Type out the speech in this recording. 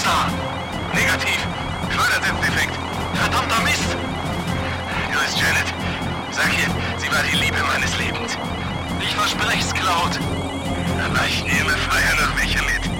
da? Negativ. Schleudersitzdefekt. Verdammter Mist! Grüß Janet. Sag ihr, sie war die Liebe meines Lebens. Ich versprech's, Cloud. Aber ich nehme Feuer noch welche mit.